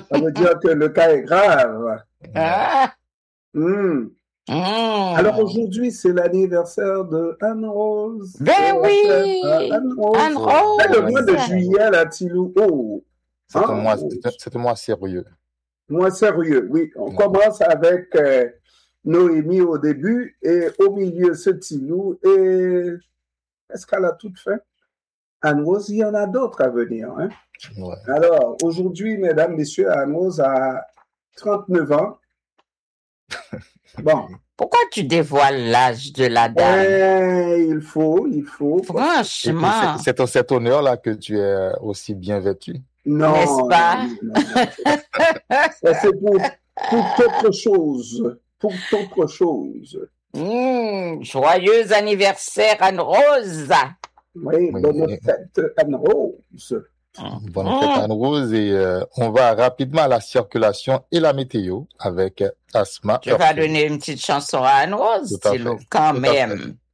Ça veut dire que le cas est grave. Ah, Hmm. Alors aujourd'hui, c'est l'anniversaire de Anne-Rose. Ben Anne-Rose. Anne-Rose. C'est le mois de juillet, là, Tilou. Oh. C'est un mois sérieux. Mois sérieux, oui. On commence avec Noémie au début et au milieu, ce Tilou. Et est-ce qu'elle a tout fait? Anne-Rose, il y en a d'autres à venir. Hein? Ouais. Alors, aujourd'hui, mesdames, messieurs, Anne-Rose a 39 ans. Bon. Pourquoi tu dévoiles l'âge de la dame? Il faut. Franchement. C'est cet honneur-là que tu es aussi bien vêtu. Non. N'est-ce pas? Non. Ça, c'est pour autre chose. Pour autre chose. Joyeux anniversaire, Anne-Rose. Oui, bonne fête, Anne-Rose. Bonne fête, Anne-Rose. Et on va rapidement à la circulation et la météo avec Asma. Tu vas donner une petite chanson à Anne-Rose, quand même.